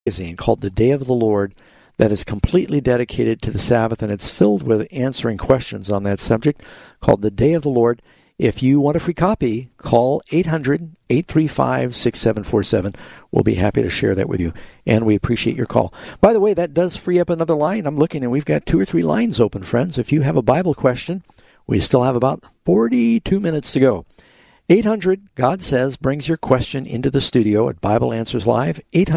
magazine called The Day of the Lord that is completely dedicated to the Sabbath, and it's filled with answering questions on that subject, called The Day of the Lord. If you want a free copy, call 800-835-6747. We'll be happy to share that with you, and we appreciate your call. By the way, that does free up another line. I'm looking, and we've got 2 or 3 lines open, friends. If you have a Bible question, we still have about 42 minutes to go. 800-GOD-SAYS brings your question into the studio at Bible Answers Live,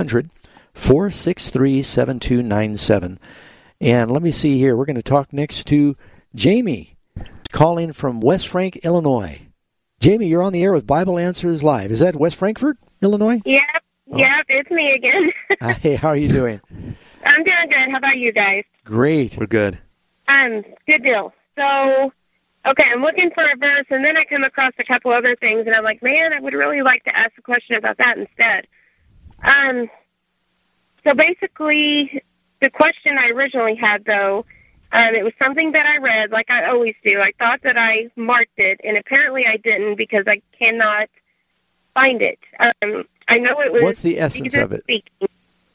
800-463-7297. And let me see here. We're going to talk next to Jamie, calling from West Frank, Illinois. Jamie, you're on the air with Bible Answers Live. Is that West Frankfort, Illinois? Yep, it's me again. Hey, how are you doing? I'm doing good. How about you guys? Great. We're good. Good deal. So, okay, I'm looking for a verse, and then I come across a couple other things, and I'm like, man, I would really like to ask a question about that instead. So basically, the question I originally had, though, it was something that I read, like I always do. I thought that I marked it, and apparently I didn't because I cannot find it. I know it was... What's the essence Jesus of it? speaking.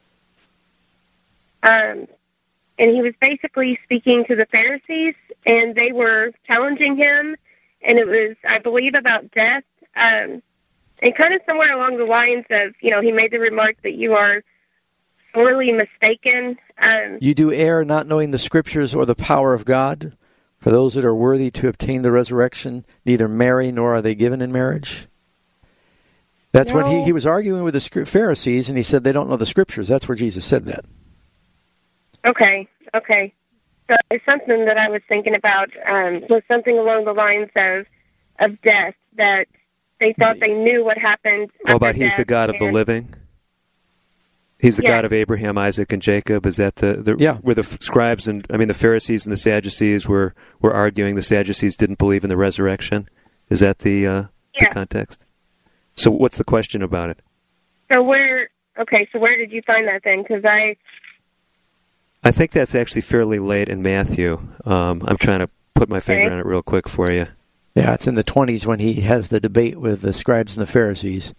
And he was basically speaking to the Pharisees, and they were challenging him, and it was, I believe, about death, and kind of somewhere along the lines of, he made the remark that you are sorely mistaken. You do err not knowing the Scriptures or the power of God. For those that are worthy to obtain the resurrection, neither marry nor are they given in marriage. That's when he was arguing with the Pharisees, and he said they don't know the Scriptures. That's where Jesus said that. Okay. So it's something that I was thinking about, was something along the lines of death, that they thought they knew what happened. But he's the God of the living? He's the God of Abraham, Isaac, and Jacob. Is that where the scribes and the Pharisees and the Sadducees were arguing? The Sadducees didn't believe in the resurrection. Is that the context? So what's the question about it? So where did you find that then? Because I think that's actually fairly late in Matthew. I'm trying to put my finger on it real quick for you. Yeah, it's in the 20s when he has the debate with the scribes and the Pharisees.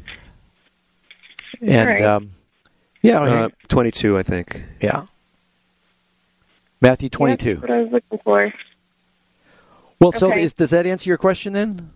And 22, I think. Yeah. Matthew 22. That's what I was looking for. Well, so does that answer your question then?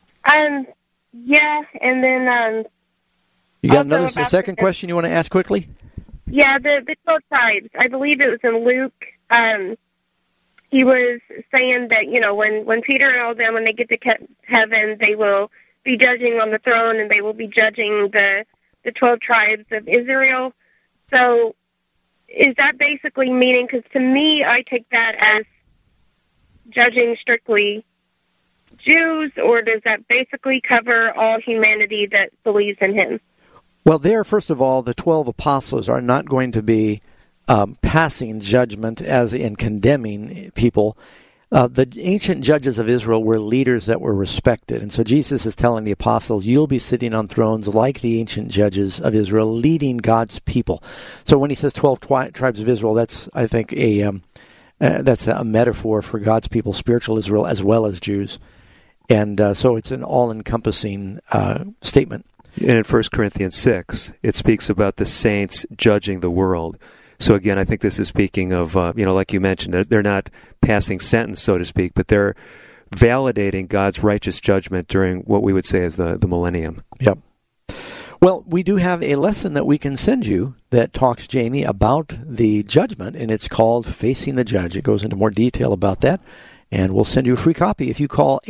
Yeah, and then... you got a second question you want to ask quickly? Yeah, the 12 tribes. I believe it was in Luke. He was saying that, when Peter and all them, when they get to heaven, they will be judging on the throne, and they will be judging the 12 tribes of Israel. So is that basically meaning, because to me, I take that as judging strictly Jews, or does that basically cover all humanity that believes in him? Well, first of all, the 12 apostles are not going to be passing judgment as in condemning people. The ancient judges of Israel were leaders that were respected. And so Jesus is telling the apostles, you'll be sitting on thrones like the ancient judges of Israel, leading God's people. So when he says 12 tribes of Israel, that's, I think, that's a metaphor for God's people, spiritual Israel, as well as Jews. And so it's an all-encompassing statement. And in 1 Corinthians 6, it speaks about the saints judging the world. So again, I think this is speaking of, like you mentioned, they're not passing sentence, so to speak, but they're validating God's righteous judgment during what we would say is the millennium. Yep. Well, we do have a lesson that we can send you that talks, Jamie, about the judgment, and it's called Facing the Judge. It goes into more detail about that, and we'll send you a free copy if you call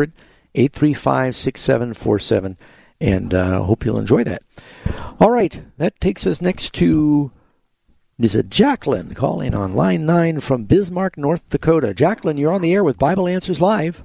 800-835-6747, and hope you'll enjoy that. All right, that takes us next to... Is it Jacqueline calling on line 9 from Bismarck, North Dakota? Jacqueline, you're on the air with Bible Answers Live.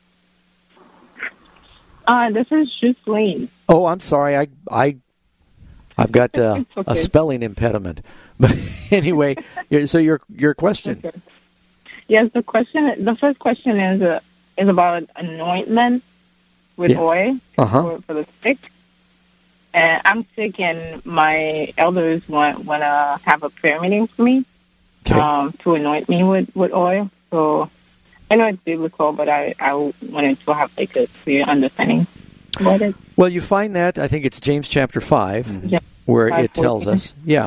This is Justine. Oh, I'm sorry. I've got a spelling impediment. But anyway, so your question. Okay. Yes, the first question is about anointment with oil for the sick. And I'm sick, and my elders want to have a prayer meeting for me to anoint me with oil. So I know it's biblical, but I wanted to have a clear understanding about it. Well, you find that, I think it's James chapter 5, where it tells us,